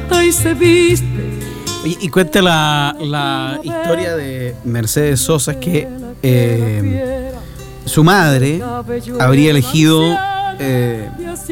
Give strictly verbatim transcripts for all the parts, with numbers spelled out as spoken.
canta y se viste. Y, y cuenta la, la historia de Mercedes Sosa, que eh, su madre habría elegido eh,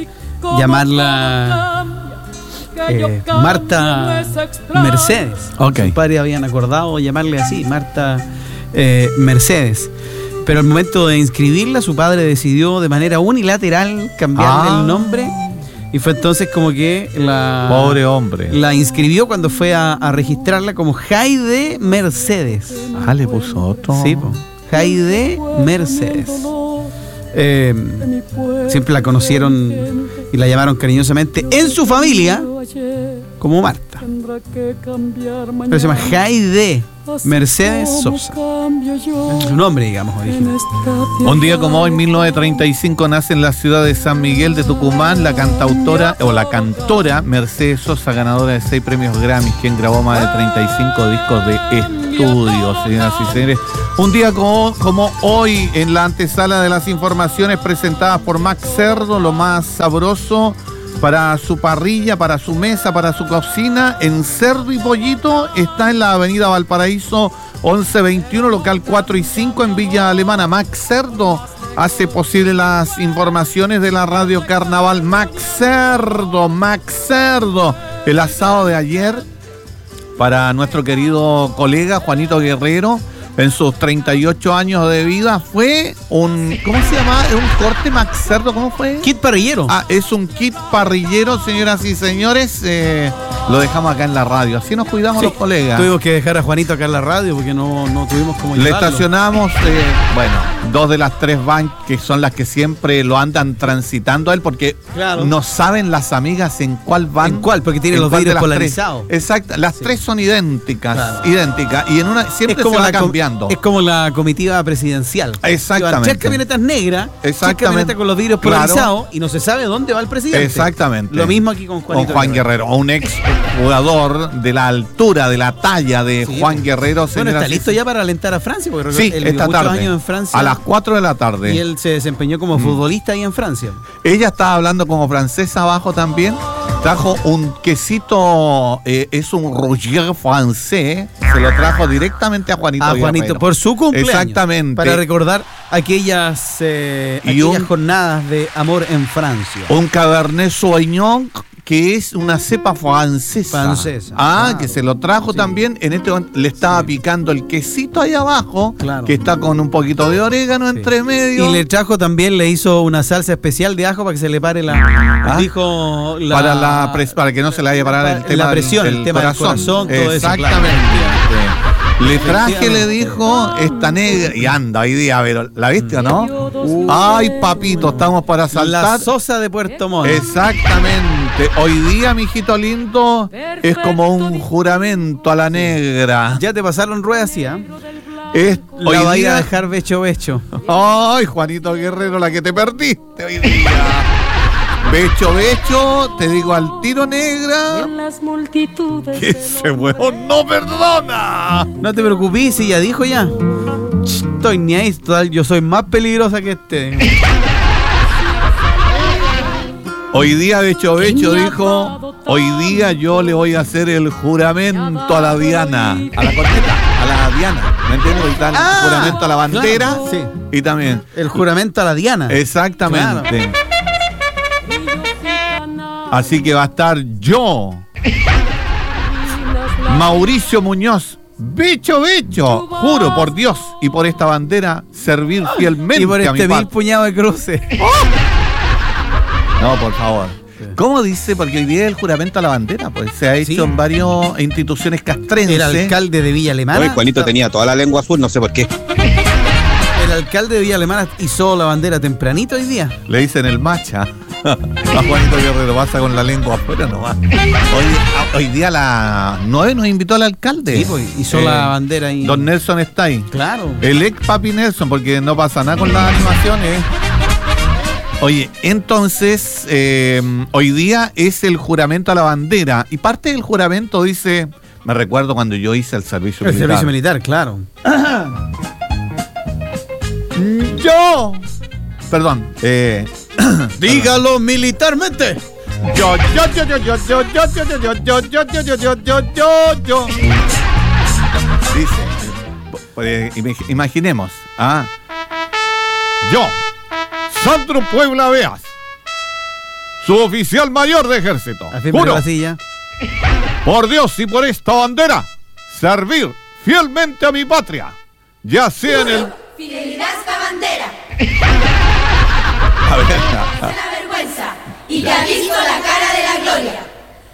llamarla eh, Marta Mercedes. Okay. Sus padres habían acordado llamarle así, Marta eh, Mercedes. Pero al momento de inscribirla, su padre decidió de manera unilateral cambiarle Ah. el nombre. Y fue entonces como que la... Pobre hombre. La inscribió cuando fue a, a registrarla como Jaide Mercedes. Ah, le puso otro. Sí, po. Jaide Mercedes. Eh, siempre la conocieron y la llamaron cariñosamente en su familia como Marta. Pero se llama Jaide Mercedes Sosa. Es su nombre, digamos, original. Un día como hoy, mil novecientos treinta y cinco, nace en la ciudad de San Miguel de Tucumán la cantautora o la cantora Mercedes Sosa, ganadora de seis premios Grammy, quien grabó más de treinta y cinco discos de estudio, señoras y señores. Un día como, como hoy, en la antesala de las informaciones presentadas por Max Cerdo, lo más sabroso para su parrilla, para su mesa, para su cocina, en Cerdo y Pollito, está en la avenida Valparaíso once veintiuno, local cuatro y cinco, en Villa Alemana. Max Cerdo hace posible las informaciones de la Radio Carnaval. Max Cerdo, Max Cerdo. El asado de ayer para nuestro querido colega Juanito Guerrero, en sus treinta y ocho años de vida, fue un... ¿Cómo se llama? ¿Es un corte Max Cerdo? ¿Cómo fue? Kit parrillero. Ah, es un kit parrillero, señoras y señores. Eh, lo dejamos acá en la radio. Así nos cuidamos Sí, los colegas. Tuvimos que dejar a Juanito acá en la radio porque no, no tuvimos cómo Le llevarlo. estacionamos, eh, bueno, dos de las tres van que son las que siempre lo andan transitando a él, porque Claro. no saben las amigas en cuál van. ¿En cuál? Porque tiene en los cuál de vidrios las polarizados. tres. Exacto, las Sí. tres son idénticas, Claro. idénticas. Y en una siempre se va la com- cambiando. Es como la comitiva presidencial. Exactamente. Llevan tres camionetas negras, tres Exactamente. camionetas con los vidrios Claro. polarizados y no se sabe dónde va el presidente. Exactamente. Lo mismo aquí con Con Juanito Juan Guerrero, un ex jugador de la altura, de la talla de Sí. Juan Guerrero. Bueno, señoras está y listo ya para alentar a Francia, porque Sí, él vivió esta muchos tarde. años en Francia. A las cuatro de la tarde. Y él se desempeñó como futbolista ahí en Francia. Ella estaba hablando como francesa abajo también. Trajo un quesito, eh, es un Roger francés. Se lo trajo directamente a Juanito A Juanito, Guerrero. por su cumpleaños. Exactamente. Para recordar aquellas, eh, Y aquellas un- jornadas de amor en Francia. Un Cabernet Sauvignon, que es una cepa francesa. Francesa, Ah, claro. que se lo trajo Sí. también. En este momento le estaba picando el quesito ahí abajo, Claro. que está con un poquito de orégano Sí. entre medio. Y le trajo también, le hizo una salsa especial de ajo para que se le pare la. Ah. Dijo la. para, la pres- para que no se le vaya a parar el la tema presión, del, el tema del corazón, todo eso, Exactamente. claro. Le traje, le Efectivamente. dijo, esta negra. Y anda hoy día, pero ¿la viste o no? Uh. Ay, papito, estamos para La saltar. Sosa de Puerto Montt. Exactamente. Hoy día, mijito lindo, es como un juramento a la negra. Ya te pasaron ruedas, ¿sí? ¿ah? Es, La hoy va a ir a día, dejar becho becho. ay, Juanito Guerrero, la que te perdiste hoy día. Becho, becho, te digo al tiro, negra. En las multitudes Que ese huevón no perdona. No te preocupes, si ya dijo ya. Ch, Estoy ni ahí, total, yo soy más peligrosa que este. Hoy día, Becho Becho dijo, hoy día yo le voy a hacer el juramento a la Diana. A la corneta, a la Diana. ¿Me entiendes? Hoy está el Ah, juramento a la bandera. claro, sí. Y también. El juramento a la Diana. Exactamente. Así que va a estar yo, Mauricio Muñoz, Becho Becho, juro por Dios y por esta bandera, servir fielmente Y por a mi este mil patria. puñado de cruces. No, por favor. ¿Cómo dice? Porque hoy día es el juramento a la bandera, pues se ha hecho Sí. en varias instituciones castrenses. El alcalde de Villa Alemana. Oye, Juanito tenía toda la lengua azul, no sé por qué. El alcalde de Villa Alemana hizo la bandera tempranito hoy día. Le dicen el macha. A Juanito Guerrero, pasa con la lengua afuera nomás. Hoy, a- hoy día a las nueve nos invitó al alcalde. Sí, pues hizo Eh, la bandera ahí. Don Nelson está ahí. Claro. El ex papi Nelson, porque no pasa nada con las animaciones. Oye, entonces, eh, hoy día es el juramento a la bandera. Y parte del juramento dice, me recuerdo cuando yo hice el servicio El militar. servicio militar, claro. Yo, perdón, eh, Dígalo militarmente. Yo, yo, yo, yo, yo, yo, yo, yo, yo, yo, yo, yo, yo, yo, yo, yo, yo. Dice, pues, imaginemos, ¿ah? Yo, Sandro Puebla Beas, su oficial mayor de ejército. Juro, la silla. por Dios y por esta bandera, servir fielmente a mi patria, ya sea en el... Fidelidad a esta bandera. A ver, la vergüenza y que ha visto la cara de la gloria.